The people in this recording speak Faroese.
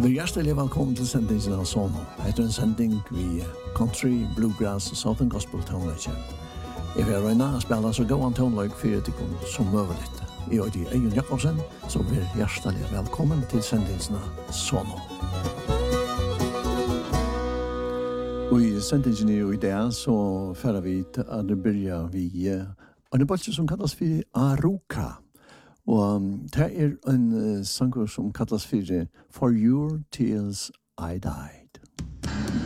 Du hjertelig velkommen til sendingen av Sono. Etter en sending vi country, bluegrass og southern gospel tonelage. Jeg vil røyne å spille så gå an tonelage for at de som møver litt. Jeg er Eion Jakobsen, så vi er hjertelig velkommen til sendingen av Sono. Og i sendingen i dag så fører vi til at det begynner vi en bolse som kalles for Aruka. Og det er en sanger som kalles for Your Tears I Die.